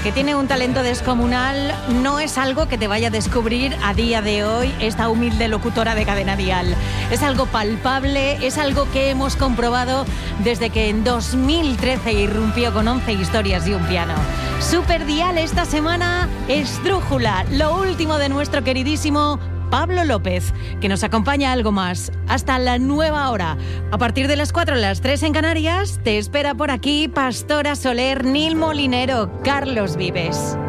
que tiene un talento descomunal, no es algo que te vaya a descubrir a día de hoy esta humilde locutora de Cadena Dial. Es algo palpable, es algo que hemos comprobado desde que en 2013 irrumpió con 11 historias y un piano. Super Dial esta semana, Esdrújula, lo último de nuestro queridísimo Pablo López, que nos acompaña algo más hasta la nueva hora. A partir de las 4, las 3 en Canarias, te espera por aquí Pastora Soler, Nil Molinero, Carlos Vives.